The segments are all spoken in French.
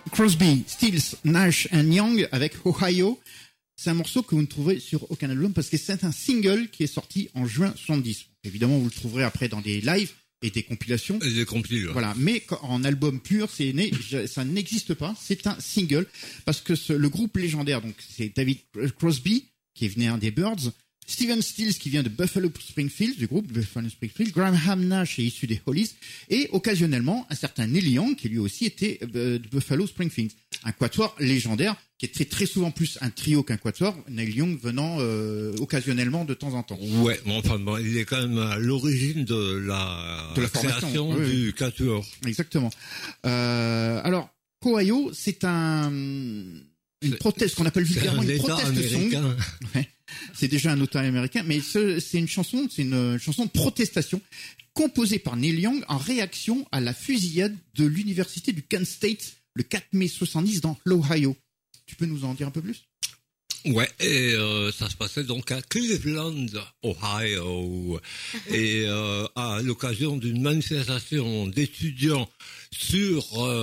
Crosby, Stills, Nash and Young avec Ohio. C'est un morceau que vous ne trouverez sur aucun album parce que c'est un single qui est sorti en juin 70. Évidemment, vous le trouverez après dans des lives et des compilations. Et des compiles. Ouais. Voilà, mais en album pur, ça n'existe pas. C'est un single parce que le groupe légendaire, donc c'est David Crosby qui est venu des Byrds, Stephen Stills qui vient de Buffalo Springfield, du groupe Buffalo Springfield, Graham Nash est issu des Hollies, et occasionnellement un certain Neil Young qui lui aussi était de Buffalo Springfield. Un quatuor légendaire qui était très souvent plus un trio qu'un quatuor, Neil Young venant occasionnellement de temps en temps. Ouais, mais enfin bon, il est quand même à l'origine de la création du quatuor. Exactement. Alors, Ohio, c'est une proteste qu'on appelle vulgairement une protest song. Ouais. C'est déjà un auteur américain, mais c'est une chanson de protestation composée par Neil Young en réaction à la fusillade de l'université du Kent State le 4 mai 70 dans l'Ohio. Tu peux nous en dire un peu plus? Ouais, et ça se passait donc à Cleveland, Ohio, et à l'occasion d'une manifestation d'étudiants sur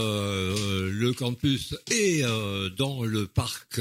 le campus et dans le parc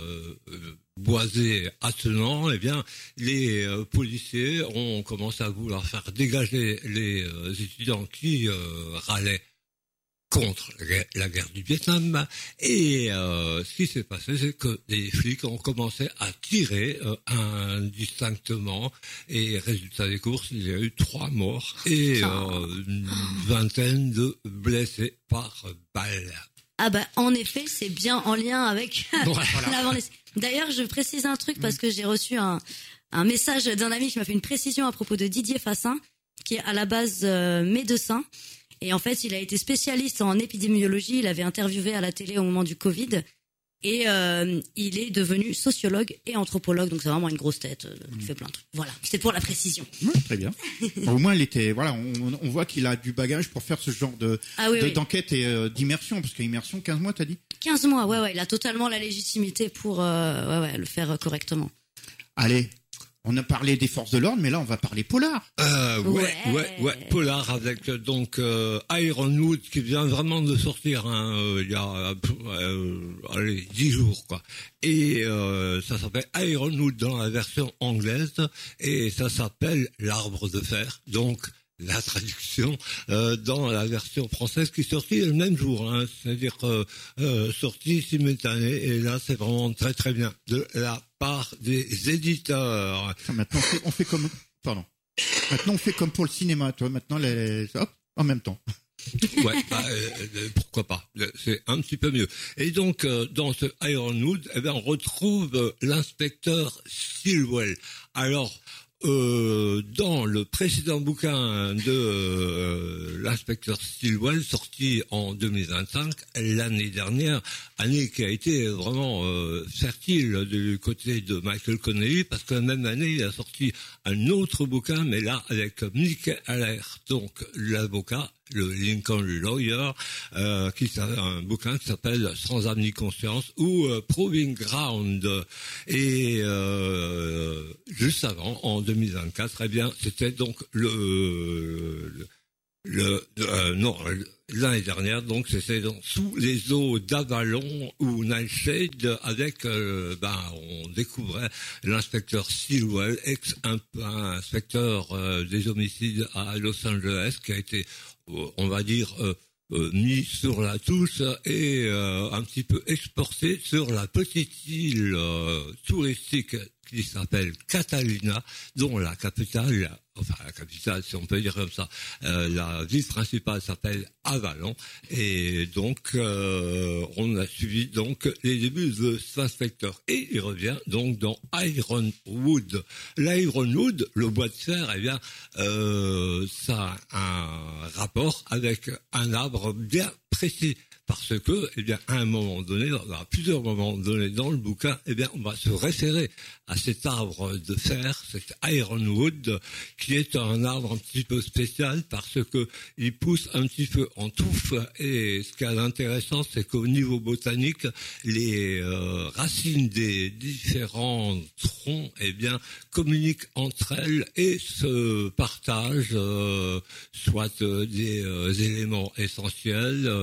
boisé attenant, eh bien, les policiers ont commencé à vouloir faire dégager les étudiants qui râlaient contre la guerre du Vietnam, et ce qui s'est passé, c'est que des flics ont commencé à tirer indistinctement, et résultat des courses, il y a eu 3 morts et une vingtaine de blessés par balle. Ah bah en effet, c'est bien en lien avec l'avant. D'ailleurs, je précise un truc parce que j'ai reçu un message d'un ami qui m'a fait une précision à propos de Didier Fassin, qui est à la base médecin. Et en fait, il a été spécialiste en épidémiologie. Il avait interviewé à la télé au moment du Covid. Et il est devenu sociologue et anthropologue. Donc c'est vraiment une grosse tête. Il fait plein de trucs. Voilà, c'est pour la précision. Oui, très bien. Au moins, on voit qu'il a du bagage pour faire ce genre d'enquête et d'immersion. Parce qu'immersion, 15 mois, t'as dit? 15 mois, ouais. Il a totalement la légitimité pour le faire correctement. Allez. On a parlé des forces de l'ordre, mais là, on va parler polar. Ouais, polar avec donc Ironwood qui vient vraiment de sortir il y a 10 jours quoi. Et ça s'appelle Ironwood dans la version anglaise et ça s'appelle l'arbre de fer. Donc la traduction dans la version française qui est sortie le même jour, hein, c'est-à-dire sortie simultanée, et là c'est vraiment très très bien de la part des éditeurs. Maintenant on fait comme Maintenant on fait comme pour le cinéma, toi. Maintenant hop, en même temps. Ouais, pourquoi pas. C'est un petit peu mieux. Et donc dans ce Ironwood, on retrouve l'inspecteur Stilwell. Alors dans le précédent bouquin de l'inspecteur Stilwell, sorti en 2025, l'année dernière, année qui a été vraiment fertile du côté de Michael Connelly, parce que la même année, il a sorti un autre bouquin, mais là, avec Nick Haller, donc l'avocat, le Lincoln Lawyer, qui c'est un bouquin qui s'appelle Sans âme ni conscience ou Proving Ground. Et juste avant, en 2024, eh bien, c'était donc l'année dernière, donc c'était sous les eaux d'Avalon ou Nightshade, avec on découvrait l'inspecteur Stilwell, inspecteur des homicides à Los Angeles, qui a été on va dire mis sur la touche et un petit peu exporté sur la petite île touristique qui s'appelle Catalina, dont la capitale si on peut dire comme ça, la ville principale s'appelle Avalon, et donc on a suivi donc les débuts de cet inspecteur, et il revient donc dans Ironwood. L'Ironwood, le bois de fer, eh bien ça a un rapport avec un arbre bien précis. Parce que, eh bien, à un moment donné, à plusieurs moments donnés dans le bouquin, eh bien, on va se référer à cet arbre de fer, cet Ironwood, qui est un arbre un petit peu spécial parce que il pousse un petit peu en touffe, et ce qui est intéressant, c'est qu'au niveau botanique, les racines des différents troncs, eh bien, communiquent entre elles et se partagent soit des éléments essentiels,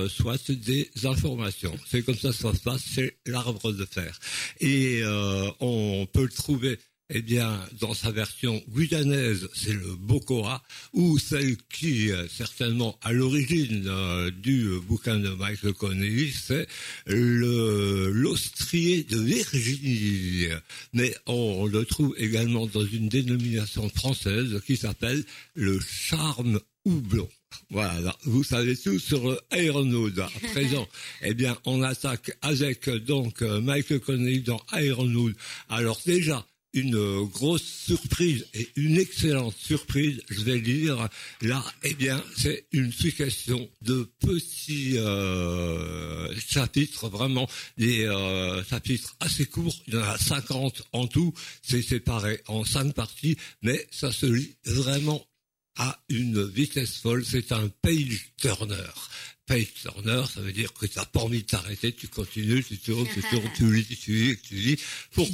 soit des informations. C'est comme ça se passe, c'est l'arbre de fer. Et on peut le trouver dans sa version guyanaise, c'est le bokoa, ou celle qui, certainement, à l'origine du bouquin de Michael Connelly, c'est l'ostrier de Virginie. Mais on le trouve également dans une dénomination française qui s'appelle le charme houblon. Voilà, vous savez tout sur le Ironwood. À présent, on attaque avec donc Michael Connelly dans Ironwood. Alors déjà, une grosse surprise et une excellente surprise, je vais dire. Là, c'est une succession de petits chapitres, vraiment des chapitres assez courts. Il y en a 50 en tout. C'est séparé en 5 parties, mais ça se lit vraiment à une vitesse folle. C'est un page turner. Page turner, ça veut dire que tu n'as pas envie de t'arrêter, tu continues, tu tournes, tu lis. Pourquoi ?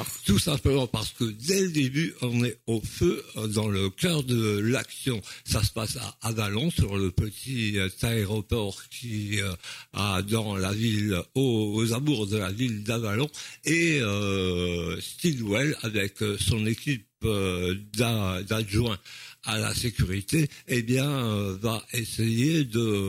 Tout simplement parce que dès le début, on est au feu, dans le cœur de l'action. Ça se passe à Avalon, sur le petit aéroport qui a dans la ville, aux abords de la ville d'Avalon, et Stilwell, avec son équipe d'adjoints à la sécurité, va essayer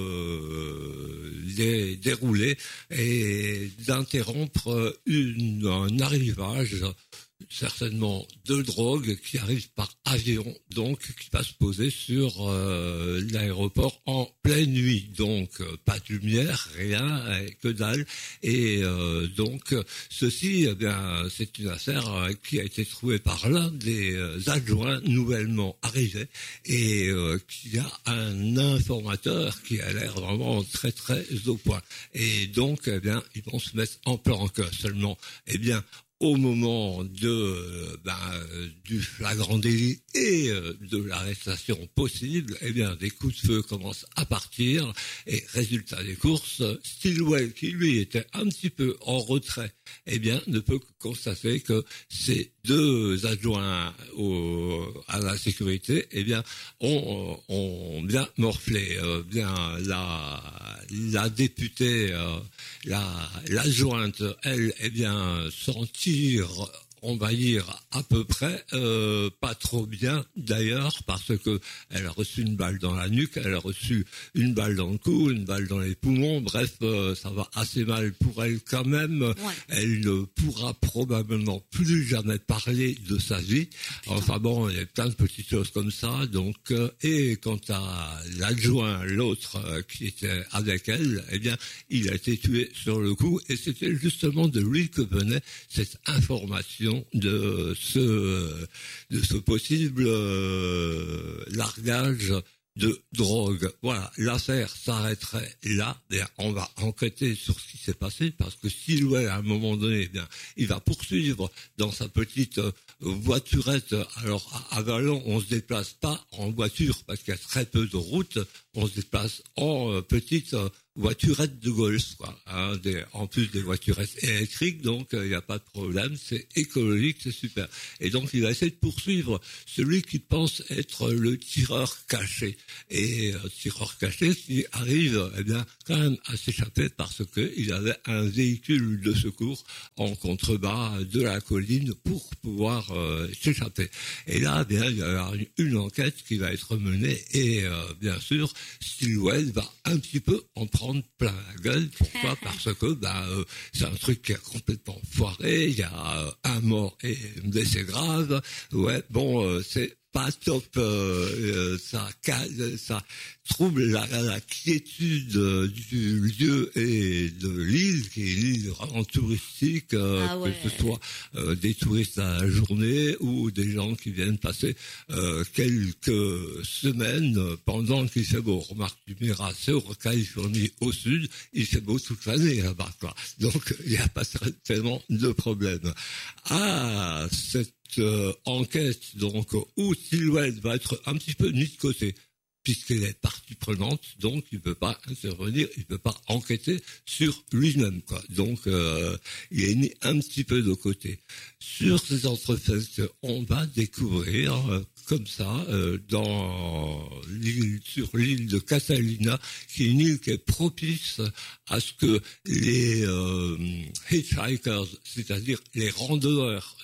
de dérouler et d'interrompre un arrivage, certainement de drogue, qui arrive par avion, donc qui va se poser sur l'aéroport en pleine nuit. Donc pas de lumière, rien, que dalle. Et donc ceci, c'est une affaire qui a été trouvée par l'un des adjoints nouvellement arrivés, et qui a un informateur qui a l'air vraiment très très au point. Et donc ils vont se mettre en planque. Seulement, au moment du flagrant délit et de l'arrestation possible, des coups de feu commencent à partir, et résultat des courses, Stilwell, qui lui était un petit peu en retrait, ne peut que constater que ces deux adjoints à la sécurité, ont bien morflé, la députée, l'adjointe, elle, s'en tire, on va dire, à peu près, pas trop bien d'ailleurs, parce que elle a reçu une balle dans la nuque, elle a reçu une balle dans le cou, une balle dans les poumons, bref, ça va assez mal pour elle quand même. Ouais. Elle ne pourra probablement plus jamais parler de sa vie. Enfin bon, il y a plein de petites choses comme ça, donc, et quant à l'adjoint, l'autre qui était avec elle, il a été tué sur le coup, et c'était justement de lui que venait cette information de ce possible largage de drogue. Voilà, l'affaire s'arrêterait là. On va enquêter sur ce qui s'est passé, parce que Stilwell, à un moment donné, il va poursuivre dans sa petite voiturette. Alors, à Avalon, on se déplace pas en voiture parce qu'il y a très peu de routes. On se déplace en petite voiturette de golf, quoi. En plus des voiturettes électriques, donc il n'y a pas de problème, c'est écologique, c'est super. Et donc il va essayer de poursuivre celui qui pense être le tireur caché. Et tireur caché qui arrive quand même à s'échapper, parce que il avait un véhicule de secours en contrebas de la colline pour pouvoir s'échapper. Et là, il y a une enquête qui va être menée, et bien sûr, Stilwell va un petit peu en prendre plein la gueule. Pourquoi ? Parce que c'est un truc qui est complètement foiré. Il y a un mort et une blessé grave. Ouais, bon, c'est pas top, ça trouble la quiétude du lieu et de l'île, qui est une île vraiment touristique, que ce soit des touristes à la journée ou des gens qui viennent passer quelques semaines pendant qu'il fait beau. Remarque, tu verras, c'est au Californie au sud, il fait beau toute l'année là-bas, quoi. Donc il n'y a pas tellement de problème. Cette enquête, donc, où Stilwell va être un petit peu mis de côté. puisqu'il est partie prenante, donc il peut pas intervenir, il peut pas enquêter sur lui-même, quoi. Donc il est mis un petit peu de côté. Sur ces entrefaites, on va découvrir comme ça sur l'île de Catalina, qui est une île qui est propice à ce que les hitchhikers, c'est-à-dire les randonneurs,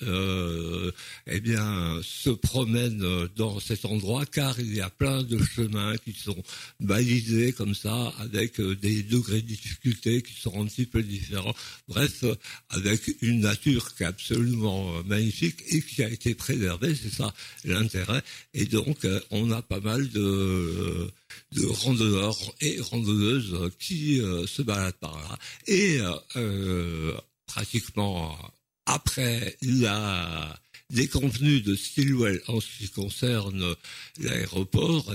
se promènent dans cet endroit, car il y a plein de chemins qui sont balisés comme ça, avec des degrés de difficulté qui sont un petit peu différents. Bref, avec une nature qui est absolument magnifique et qui a été préservée, c'est ça l'intérêt. Et donc, on a pas mal de randonneurs et randonneuses qui se baladent par là. Et pratiquement après la déconvenue de Stilwell en ce qui concerne l'aéroport,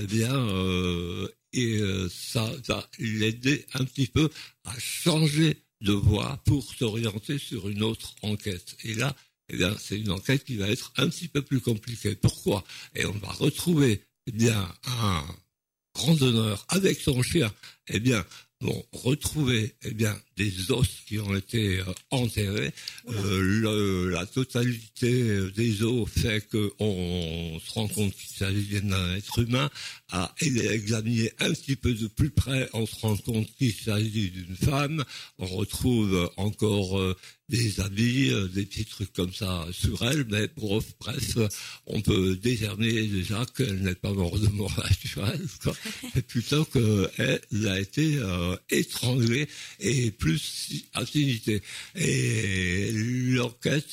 ça va l'aider un petit peu à changer de voie pour s'orienter sur une autre enquête. Et là, c'est une enquête qui va être un petit peu plus compliquée. Pourquoi? Et on va retrouver, un randonneur avec son chien, retrouver, des os qui ont été enterrés. La totalité des os fait qu'on se rend compte qu'il s'agit d'un être humain. À examiner un petit peu de plus près, on se rend compte qu'il s'agit d'une femme. On retrouve encore des habits, des petits trucs comme ça sur elle, mais bref, on peut décerner déjà qu'elle n'est pas morte de mort naturelle, quoi. Plutôt qu'elle a été étranglée et plus affinité. Et l'enquête,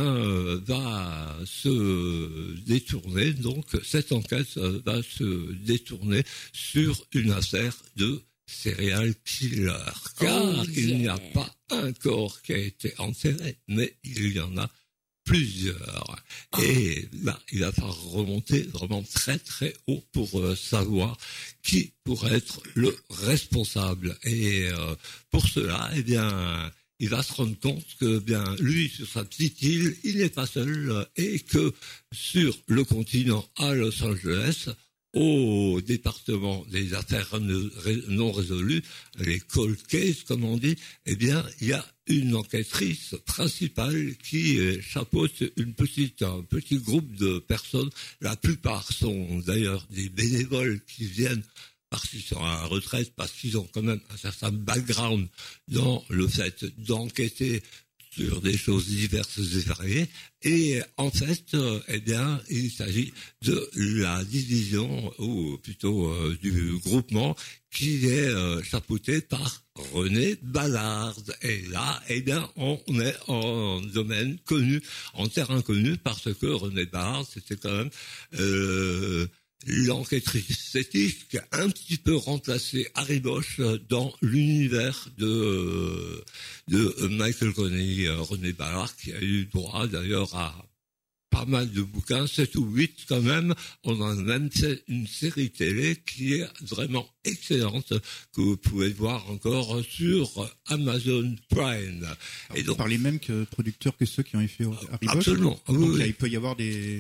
va se détourner. Donc, cette enquête va se détourner sur une affaire de serial killer, car il n'y a pas un corps qui a été enterré, mais il y en a plusieurs. Et là, il va falloir remonter vraiment très très haut pour savoir qui pourrait être le responsable. Et pour cela, il va se rendre compte que, lui, sur sa petite île, il n'est pas seul, et que sur le continent à Los Angeles, au département des affaires non résolues, les cold cases, comme on dit, il y a une enquêtrice principale qui chapeaute un petit groupe de personnes. La plupart sont d'ailleurs des bénévoles qui viennent parce qu'ils sont à la retraite, parce qu'ils ont quand même un certain background dans le fait d'enquêter sur des choses diverses et variées. Et en fait, il s'agit de la division, ou plutôt du groupement, qui est chapeauté par René Ballard. Et là, on est en domaine connu, en terrain connu, parce que René Ballard, c'était quand même l'enquêtrice éthique qui a un petit peu remplacé Harry Bosch dans l'univers de Michael Connelly. René Ballard, qui a eu droit d'ailleurs à pas mal de bouquins, 7 ou 8 quand même. On a même fait une série télé qui est vraiment excellente, que vous pouvez voir encore sur Amazon Prime. Alors, et donc, par les mêmes producteurs que ceux qui ont fait Harry Bosch. Absolument. Donc là, il peut y avoir des...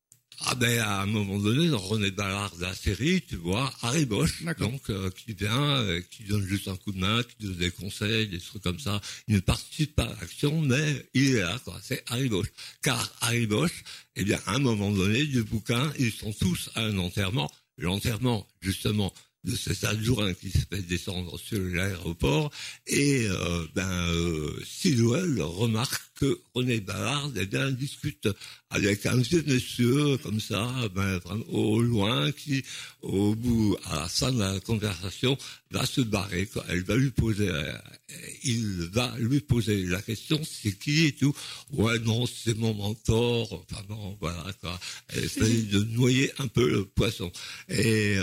à un moment donné, dans René Ballard, la série, tu vois, Harry Bosch, donc, qui vient, qui donne juste un coup de main, qui donne des conseils, des trucs comme ça. Il ne participe pas à l'action, mais il est là, quoi. C'est Harry Bosch. Car Harry Bosch, à un moment donné du bouquin, ils sont tous à un enterrement. L'enterrement, justement, de cet adjoint qui se fait descendre sur l'aéroport, et Stilwell remarque que René Ballard discute avec un vieux monsieur comme ça, vraiment au loin, qui au bout, à la fin de la conversation, va se barrer, quoi. Il va lui poser la question, c'est qui et tout. Ouais, non, c'est mon mentor. Enfin non, voilà, quoi. Elle essaie de noyer un peu le poisson. Et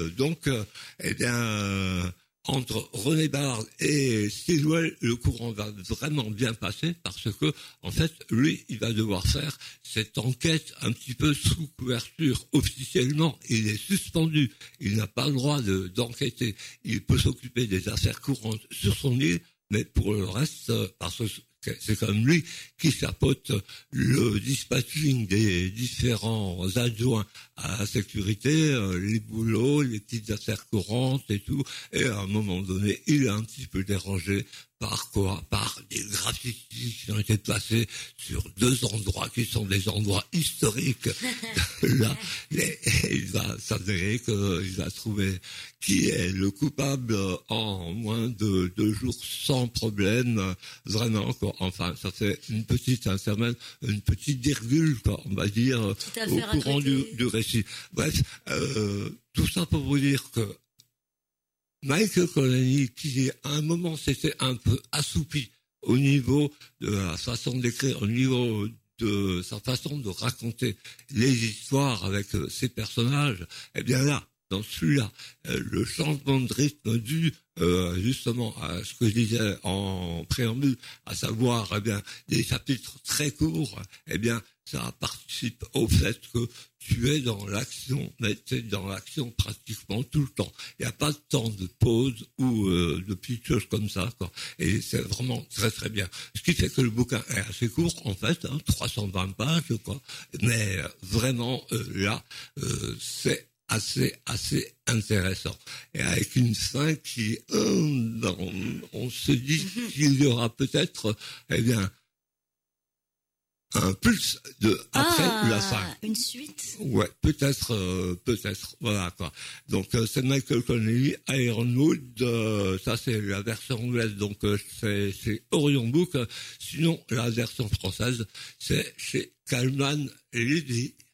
entre René Ballard et Stilwell, le courant va vraiment bien passer, parce que, en fait, lui, il va devoir faire cette enquête un petit peu sous couverture. Officiellement, il est suspendu. Il n'a pas le droit d'enquêter. Il peut s'occuper des affaires courantes sur son île, mais pour le reste, parce c'est comme lui qui chapeaute le dispatching des différents adjoints à la sécurité, les boulots, les petites affaires courantes et tout. Et à un moment donné, il est un petit peu dérangé par quoi? Par des graffitis qui ont été placés sur 2 endroits qui sont des endroits historiques. Là, il va s'avérer qu'il va trouver qui est le coupable en moins de 2 jours sans problème. Vraiment, quoi. Enfin, ça fait une petite intermède, une petite virgule, quoi, on va dire, au courant du récit. Bref, tout ça pour vous dire que Michael Connelly, qui à un moment s'était un peu assoupi au niveau de la façon d'écrire, au niveau de sa façon de raconter les histoires avec ses personnages, eh bien là, dans celui-là, le changement de rythme dû justement à ce que je disais en préambule, à savoir eh bien des chapitres très courts, eh bien ça participe au fait que tu es dans l'action, mais tu es dans l'action pratiquement tout le temps. Il n'y a pas de temps de pause ou de petites choses comme ça, quoi. Et c'est vraiment très très bien. Ce qui fait que le bouquin est assez court, en fait, 320 pages, quoi. Mais vraiment, là, c'est assez intéressant. Et avec une fin qui, on se dit qu'il y aura peut-être, eh bien, un plus de après la fin. Une suite. Ouais, peut-être, voilà quoi. Donc c'est Michael Connelly, Ironwood, ça c'est la version anglaise, donc c'est Orion Book. Sinon la version française, c'est chez Calman Lydie.